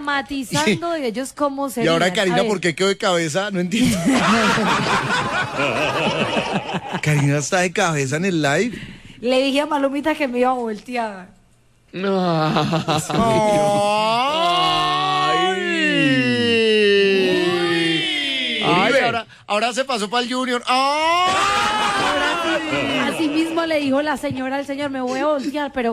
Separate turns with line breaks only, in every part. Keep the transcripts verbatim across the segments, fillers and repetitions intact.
dramatizando de ellos cómo se.
Y ahora Karina, ¿por qué quedó de cabeza? No entiendo. Karina está de cabeza en el live.
Le dije a Malumita que me iba a voltear.
No.
Ay. Ay, ahora, ahora se pasó para el Junior. ¡Ay!
Ahora sí, así mismo le dijo la señora al señor, me voy a voltear, pero...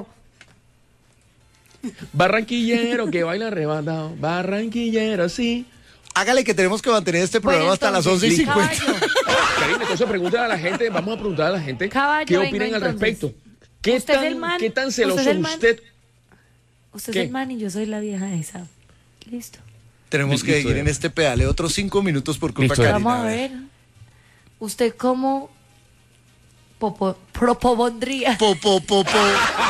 Barranquillero que baila arrebatado. Barranquillero, sí.
Hágale que tenemos que mantener este programa
Bueno,
hasta las
entonces,
once y cincuenta.
Karina, entonces pregúntale a la gente, vamos a preguntar a la gente
Caballo,
qué
venga,
opinan al
entonces.
respecto. ¿Qué
¿Usted es
tan,
el man?
¿Qué tan
¿Usted
celoso
es el man?
usted?
Usted
¿Qué?
es el man y yo soy la vieja esa. Listo.
Tenemos que
Listo,
seguir
ya.
en este pedale otros cinco minutos por culpa
Listo,
de
ya.
Karina.
Vamos a ver. ¿Usted cómo popo, propondría?
Po, po, po, po.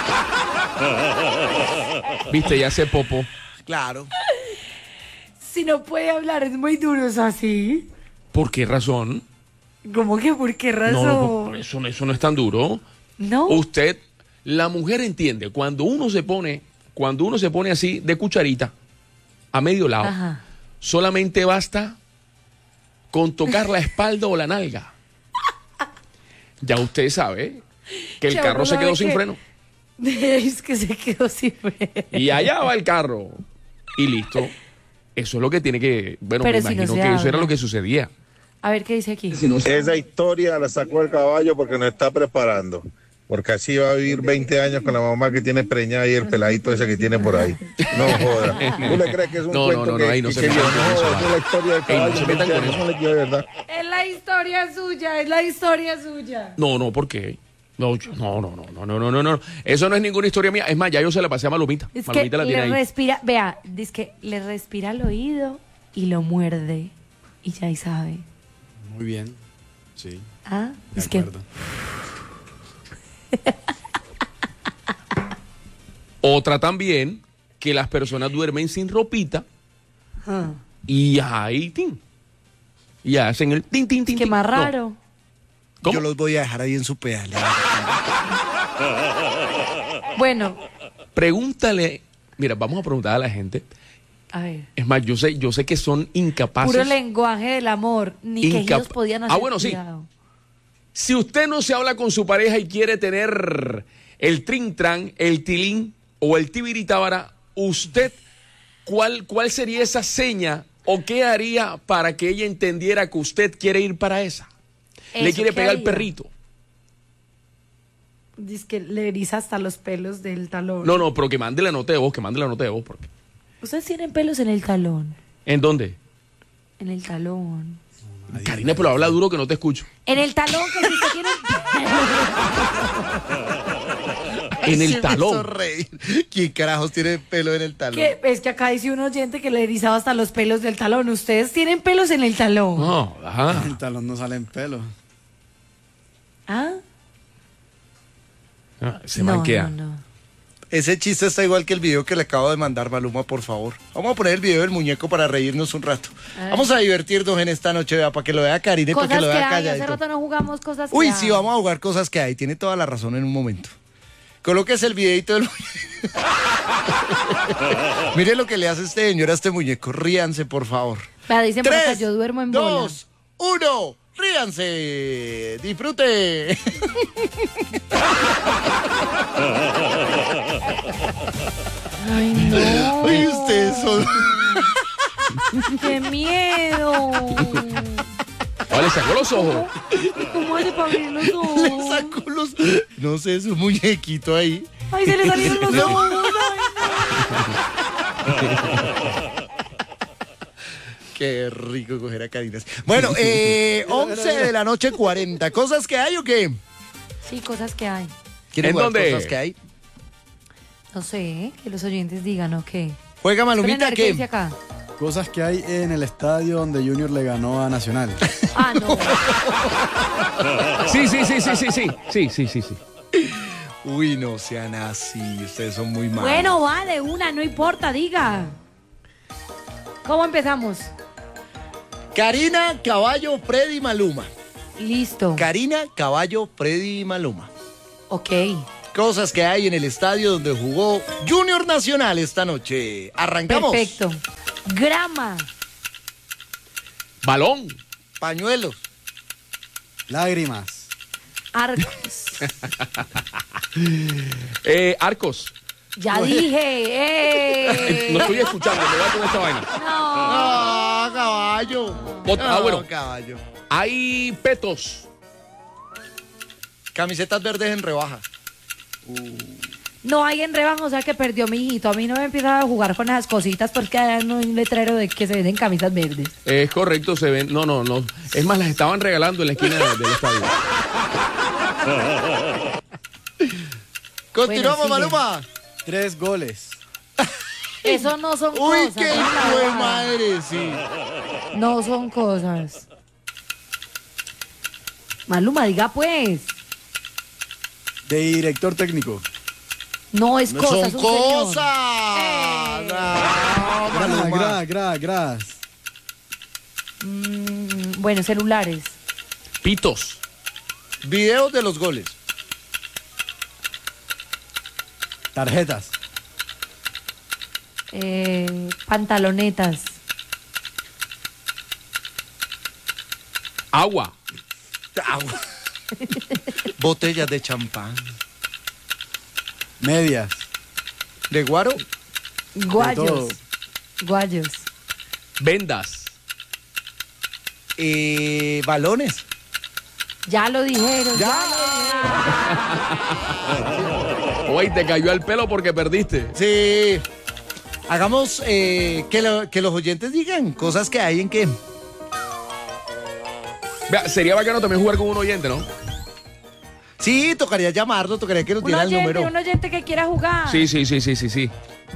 Viste, ya se popó.
Claro.
Si no puede hablar, es muy duro, ¿es así?
¿Por qué razón?
¿Cómo que por qué razón?
No, no, eso, no- eso no es tan duro.
¿No?
Usted, la mujer entiende, cuando uno se pone, cuando uno se pone así de cucharita, a medio lado,
Ajá.
solamente basta con tocar la espalda o la nalga. Ya usted sabe que el
Ya
carro
uno
se quedó
sabe
sin
que-
freno.
Es que se quedó sin freno.
Y allá va el carro. Y listo. Eso es lo que tiene que... Bueno,
Pero
me
si no
imagino
se
que eso era
habla.
lo que sucedía.
A ver qué dice aquí.
Esa historia la sacó el caballo porque nos está preparando. Porque así va a vivir veinte años con la mamá que tiene preñada y el peladito ese que tiene por ahí. No joda. ¿Tú le crees que es un
No, no,
cuento
no, no,
que,
ahí no
que-
se
que
metan
yo-
con
no,
eso,
es
vale.
la historia del
Ey, no
caballo?
se metan con
veinte
eso.
años, no le quiero, ¿verdad?
Es la historia suya, es la historia suya.
No, no, ¿por qué? No, yo- no, no, no, no, no, no, no, no. Eso no es ninguna historia mía. Es más, ya yo se la pasé a Malumita.
Es que
Malumita la tiene
le
ahí.
respira, vea, dice que le respira al oído y lo muerde. Y ya ahí sabe.
Muy bien. Sí.
Ah,
De
es que
acuerdo.
Otra también, que las personas duermen sin ropita
ah,
y ahí, tin. Y hacen el tin, tin, tin.
que
tin.
más
No.
raro.
¿Cómo?
Yo los voy a dejar ahí en su pedale.
Bueno,
Pregúntale, mira, vamos a preguntar a la gente.
a ver.
Es más, yo sé, yo sé que son incapaces.
Puro lenguaje del amor. Ni
Incap-
quejidos podían hacer.
Ah, bueno, sí.
cuidado.
Si usted no se habla con su pareja y quiere tener el trintran, el tilín o el tibiritábara, usted, ¿cuál, ¿cuál sería esa seña o qué haría para que ella entendiera que usted quiere ir para esa? Le
Eso,
quiere
¿qué
pegar al
haría?
perrito.
Dice que le eriza hasta los pelos del talón.
No, no, pero que mande la nota de voz, que mande la nota de voz. Porque...
Ustedes tienen pelos en el talón.
¿En dónde?
En el talón.
Karina, pero habla duro que no te escucho.
En el talón, que si usted tiene.
En
Se
el
me hizo
talón.
reír. ¿Quién carajos tiene pelo en el talón?
Que, es que acá dice un oyente que le erizaba hasta los pelos del talón. Ustedes tienen pelos en el talón.
No, ajá.
En el talón no salen pelos.
¿Ah?
Ah, se
no,
manquea.
no, no.
Ese chiste está igual que el video que le acabo de mandar, Maluma, por favor. Vamos a poner el video del muñeco para reírnos un rato.
ver.
Vamos a divertirnos en esta noche, vea, para que lo vea Karina y para
Cosas
que lo
que
vea
hay. Hace
calladito.
rato no jugamos cosas
Uy,
que
sí,
hay.
vamos a jugar cosas que hay. Tiene toda la razón en un momento. Coloques el videito del muñeco. Mire lo que le hace este señor a este muñeco. Ríanse, por favor.
Vea, dicen por acá,
Tres,
yo duermo en bola.
dos, uno. Ríanse. Disfrute.
Ay, no.
Ay, ustedes son...
¡Qué miedo!
Oh, le sacó los ojos.
¿Y cómo hace para abrir los
Le
ojos?
sacó los... No sé, su muñequito ahí.
¡Ay, se le salieron los
Le-
ojos!
Qué rico coger a Karina. Bueno, eh, once de la noche, cuarenta. ¿Cosas que hay o qué?
Sí, cosas que hay.
¿Quieren
¿En
jugar
dónde?
cosas que hay?
No sé, que los oyentes digan, ¿o qué?
Juega
Esperen a
Malumita,
ver qué dice
¿qué?
acá.
Cosas que hay en el estadio donde Junior le ganó a Nacional.
Ah, no.
Sí, sí, sí, sí, sí, sí. Sí, sí, sí, sí.
Uy, no sean así. Ustedes son muy malos.
Bueno, va de una, no importa, diga. ¿Cómo empezamos?
Karina, Caballo, Freddy, Maluma.
Listo.
Karina, Caballo, Freddy, Maluma.
Ok.
Cosas que hay en el estadio donde jugó Junior Nacional esta noche. Arrancamos.
Perfecto. Grama.
Balón.
Pañuelos.
Lágrimas.
Arcos.
Eh, arcos.
Ya dije. ¡Eh!
No estoy escuchando, me voy a poner esta vaina.
No.
Ah, caballo.
Ot- ah, bueno.
Caballo.
Hay petos.
Camisetas verdes en rebaja.
No hay en rebaja, o sea que perdió mi hijito. A mí no me empieza a jugar con esas cositas porque hay un letrero de que se venden camisas verdes.
Es correcto, se ven. No, no, no. Es más, las estaban regalando en la esquina de- del estadio.
Continuamos,
Bueno, sigue.
Maluma.
Tres goles.
Eso no son
Uy,
cosas.
qué
no, la
hijo de
verdad.
madre, sí.
No son cosas. Maluma, diga pues.
De director técnico.
No es
No
cosa,
son
es un señor.
cosas.
Eh.
No,
Gra,
Maluma.
gra, gra, gras.
Mm, bueno, celulares.
Pitos.
Videos de los goles.
Tarjetas.
Eh, pantalonetas.
Agua.
Agua. Botellas de champán.
Medias.
¿De guaro?
Guayos.
todo.
Guayos.
Vendas.
Eh, balones.
Ya lo dijeron. Ya,
Hoy te cayó al pelo porque perdiste.
Sí. Hagamos eh, que, lo- que los oyentes digan cosas que hay en que.
Vea, sería bacano también jugar con un oyente, ¿no?
Sí, tocaría llamarlo, tocaría que nos
Un
diera el
oyente,
número.
un oyente que quiera jugar.
Sí, sí, sí, sí, sí, sí.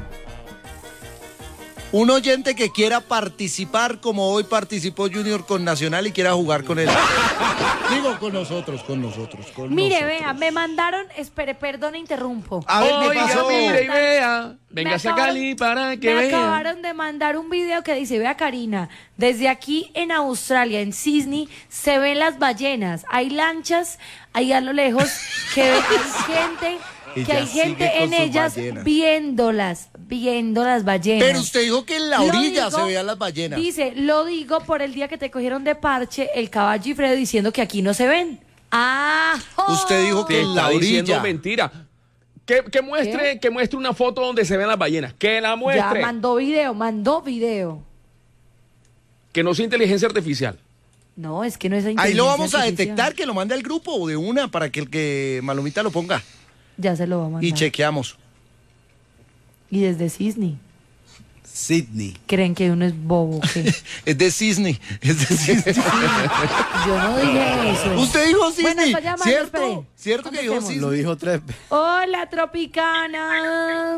Un oyente que quiera participar como hoy participó Junior con Nacional y quiera jugar con él. Digo, con nosotros, con nosotros, con
Mire,
nosotros.
vea, me mandaron, espere, perdón, interrumpo.
A ver, ¿qué
Oiga,
pasó?
mire y vea. Venga a
acabaron-
Cali para que
me
vea.
acabaron de mandar un video que dice, vea Karina, desde aquí en Australia, en Sydney, se ven las ballenas. Hay lanchas ahí a lo lejos que hay gente, que
Ella
hay gente
sigue con
en
sus
ellas
ballenas.
viéndolas, viendo las ballenas.
Pero usted dijo que en la
Lo
orilla
digo-
se veían las ballenas.
Dice, lo digo por el día que te cogieron de parche el caballo y Fredo diciendo que aquí no se ven. Ah,
Usted dijo
Te
que en la
está diciendo
orilla.
mentira. Que, que muestre, que muestre una foto donde se ven las ballenas. Que la
ya
muestre.
mandó video, mandó video.
Que no sea inteligencia artificial.
No, es que no es
Ahí lo vamos a
artificial.
detectar, que lo mande al grupo de una para que el que Malumita lo ponga.
Ya se lo va a mandar.
Y chequeamos.
Y desde Sydney.
Sydney.
¿Creen que uno es bobo o qué?
Es de Disney. Es de Disney.
Yo no dije eso.
Usted dijo
Bueno,
Disney.
está llamando,
¿Cierto?
espere.
¿Cierto que dijo
Contestemos.
Disney?
Lo dijo tres veces.
Hola, Tropicana.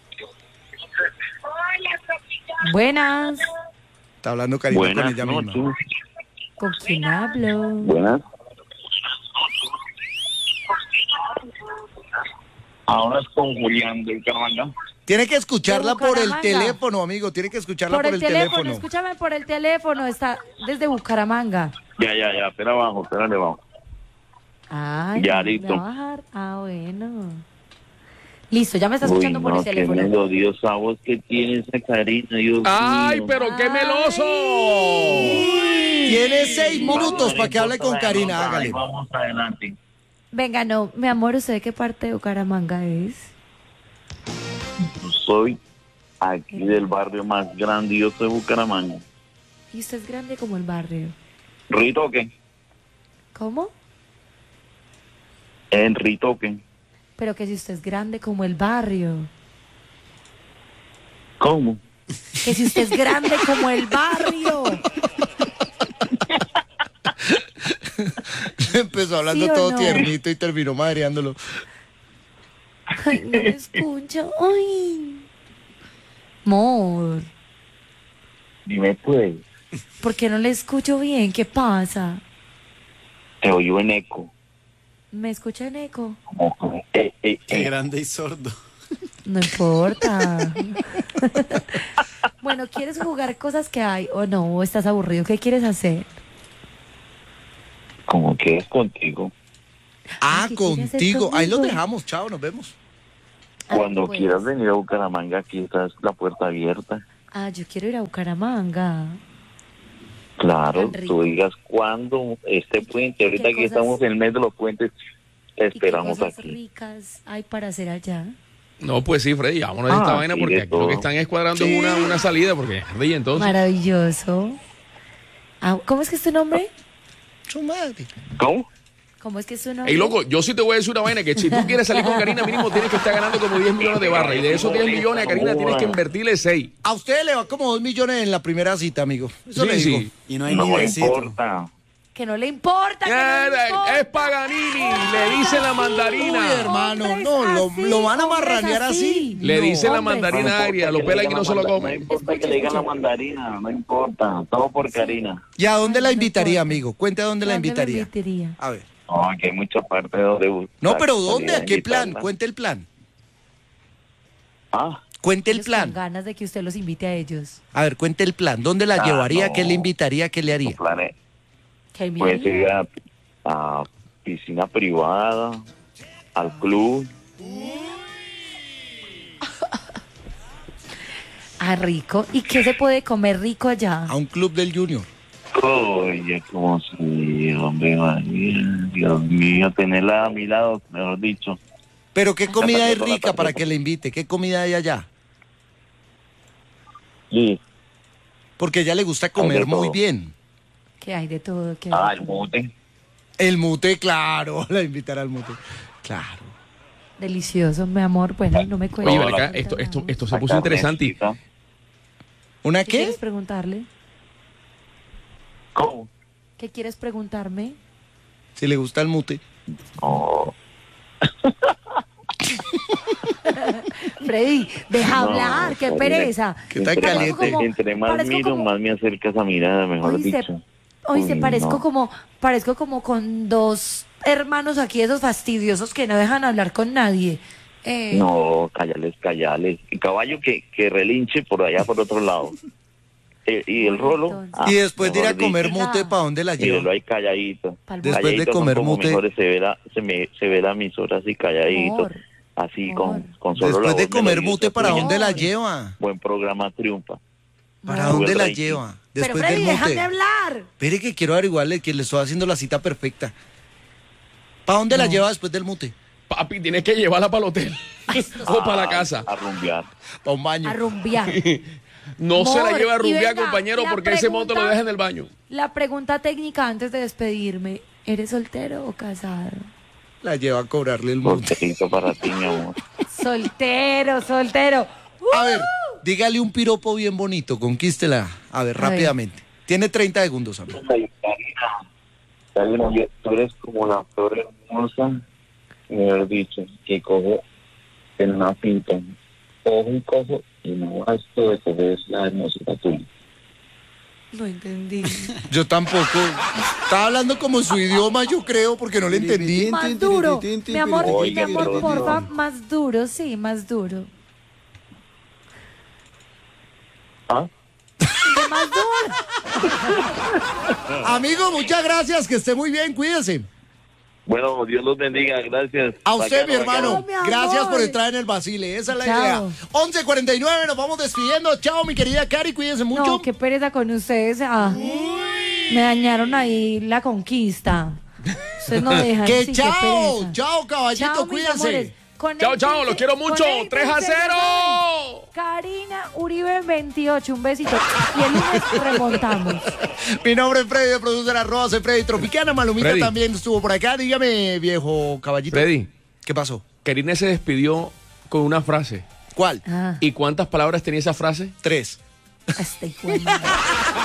Buenas.
Está hablando Karina con
Buenas
ella
noches.
misma.
¿Con quién hablo?
Buenas. Ahora es con Julián del Carmanga.
Tiene que escucharla
De
por el
Bucaramanga.
teléfono, amigo. Tiene que escucharla
Por
por,
el teléfono,
teléfono.
escúchame por el teléfono. Está desde Bucaramanga.
Ya, ya, ya. Espera abajo, espera abajo.
Ay,
Ya,
¿me
listo.
va a bajar? Ah, bueno. Listo, ya me está
Uy,
escuchando por
no,
el
qué
teléfono.
melodiosa voz que tiene esa Karina, Dios
¡Ay,
mío.
pero qué meloso!
Tiene seis minutos para que hable con
Vamos,
Karina.
ahí
Hágale.
Vamos adelante.
Venga, no, mi amor, ¿usted de qué parte de Bucaramanga es?
Soy aquí del barrio más grandioso de Bucaramanga.
Y usted es grande como el barrio.
Ritoque,
¿Cómo?
en Ritoque.
Pero que si usted es grande como el barrio.
¿Cómo?
Que si usted es grande como el barrio.
Empezó hablando
¿Sí o
todo
no?
tiernito y terminó madreándolo.
Ay, no me escucha. Ay. Amor,
Dime pues,
¿por qué no le escucho bien? ¿Qué pasa?
te oigo en eco.
¿Me escucha en eco?
Como, eh, eh,
Qué
eh.
grande y sordo.
No importa. Bueno, ¿quieres jugar cosas que hay o no? ¿O estás aburrido? ¿Qué quieres hacer?
Como que es contigo.
Ah,
¿qué quiere hacer
contigo. Ahí los
conmigo?
dejamos. Chao, nos vemos.
Ay,
Cuando
pues.
quieras venir a Bucaramanga, aquí está la puerta abierta.
Ah, yo quiero ir a Bucaramanga.
Claro,
Tan rico.
tú digas cuándo este puente. Ahorita
¿Qué
aquí
cosas-
estamos en el mes de los puentes. Te
¿Y qué
esperamos
cosas
aquí.
ricas hay para hacer allá?
No, pues sí, Freddy, vámonos de esta
Ah,
vaina
sí,
porque
de
aquí lo que
todo.
están es cuadrando es una, una salida, porque Freddy, entonces.
Maravilloso. Ah, ¿cómo es que es tu nombre?
Su madre.
¿Cómo?
¿Cómo es que es tu nombre?
Ey, loco, yo sí te voy a decir una vaina, que si tú quieres salir con Karina, mínimo tienes que estar ganando como diez millones de barras. Y de esos diez millones a Karina tienes que invertirle seis.
A usted le va como dos millones en la primera cita, amigo. Eso
Sí,
le digo.
sí.
Y no hay
No
ni
me
besito.
importa.
Que no le importa. Que no le
Mierda,
importa.
es Paganini, le dicen la
Uy,
mandarina.
hermano,
Hombres
no, lo,
así,
lo van a
hombres
marranear así.
Le
No.
dicen la
Hombres.
mandarina agria, lo pela y no se lo
No
come.
importa que le digan la mandarina, no importa. Todo por Karina.
¿Y a dónde
Ay,
la
no
invitaría,
importa.
amigo? Cuente a dónde la
¿Dónde me
invitaría.
invitaría?
A ver.
No, que hay muchas partes donde buscar.
No, pero ¿dónde?
Salir
¿A qué plan?
invitarla.
Cuente el plan.
Ah,
Cuente el
Ellos
plan.
Con ganas de que usted los invite a ellos.
A ver, cuente el plan. ¿Dónde la
Ah,
llevaría?
no.
¿Qué le invitaría? ¿Qué le
su
haría?
plan es,
Que me
puede
haría.
ser a, a piscina privada, al club.
Ah, rico. ¿Y qué se puede comer rico allá?
A un club del Junior.
Oye, como si, hombre, María, Dios mío, tenerla a mi lado, mejor dicho.
Pero ¿qué comida es
pasando la
rica para
tarjeta.
que le invite? ¿Qué comida hay allá?
Sí.
Porque a ella le gusta
Hay
comer
de todo.
muy bien.
Que hay de todo. Que hay
Ah,
de
el
todo.
mute.
El mute, claro. La invitará al mute. Claro.
Delicioso, mi amor. Bueno, no me cuentes.
Oye,
No,
ven acá,
la-
esto, esto, esto se
la
puso interesante. y-
carnecita.
¿Una
¿Qué
qué?
quieres preguntarle?
¿Cómo?
¿Qué quieres preguntarme?
Si le gusta el mute.
No.
Freddy, deja
No,
hablar, qué
hombre.
pereza.
¿Qué tan
Entre,
caliente?
más- entre más
parezco
miro,
como-
más me acerca esa mirada, mejor
Oíste,
dicho.
oíste,
Uy,
parezco
no.
como, parezco como con dos hermanos aquí, esos fastidiosos que no dejan hablar con nadie. Eh,
No, cállales, cállales. El caballo que, que relinche por allá, por otro lado. Eh, y el rolo.
Entonces.
ah,
Y después de ir a
mejor
comer
dicho.
mute, ¿para dónde la
Mírelo
lleva?
ahí calladito.
Pa'l
Después de
Calladito son
comer
como
mute.
mejores se ve la, se me, se ve la emisora así calladito.
Amor,
así
amor.
con, con solo la
Después de
voz
comer
melodiosa
mute, ¿para
tuya.
dónde la
Amor.
lleva?
Buen programa triunfa.
¿Para
No.
dónde
Sube
la
el rating.
lleva?
Pero
Después
Freddy,
del
déjame
mute.
hablar.
Espere que quiero averiguarle que le estoy haciendo la cita perfecta. ¿Para dónde la lleva después del mute?
Papi, tienes que llevarla para el hotel o para la casa.
A rumbear.
Para un baño.
A rumbear.
No se la
Amor,
lleva a
y
rumbear,
venga,
compañero,
la
porque ese moto lo
pregunta-
deja en el baño.
La pregunta técnica antes de despedirme. ¿Eres soltero o casado?
La lleva a cobrarle el mute.
Solterito para ti, mi amor.
Soltero, soltero.
A ver, dígale un piropo bien bonito, conquístela. A ver,
A ver.
rápidamente. Tiene treinta segundos, amigo.
Ay, Karina, Karina, yo- tú eres como la flor hermosa, mejor dicho, que cojo en una pinta. Cojo y cojo y no gasto de coger es la hermosura tuya.
No entendí.
Yo tampoco. Estaba hablando como su idioma, yo creo, porque no le entendí.
Más duro. Mi amor,
Oiga,
mi amor,
pero
porfa,
no.
más duro, sí, más duro.
¿Ah?
¿Qué más duro?
Amigo, muchas gracias, que esté muy bien, cuídese.
Bueno, Dios los bendiga, gracias.
A usted,
Bacano,
mi hermano.
Chao, mi amor.
Gracias por entrar en el Basile. Esa es la
Chao.
idea. once cuarenta y nueve, nos vamos despidiendo. Chao, mi querida Cari, cuídense mucho.
No, qué pereza con ustedes. Ah, me dañaron ahí la conquista. Ustedes no dejan.
Que
sí, qué
chao,
pereza.
chao, caballito,
Chao, mis
cuídense.
amores. Conéctense-
Chao, chao, los quiero mucho.
conéctense,
tres a
ya
cero.
saben. Karina Uribe veintiocho, un besito. Y el lunes remontamos.
Mi nombre es Freddy, de producer arroba soy Freddy Tropicana. Malumita
Freddy.
también estuvo por acá. Dígame, viejo caballito.
Freddy,
¿Qué pasó?
Karina se despidió con una frase.
¿Cuál?
Ah,
¿Y cuántas palabras tenía esa frase?
Tres.
este hijo de madre.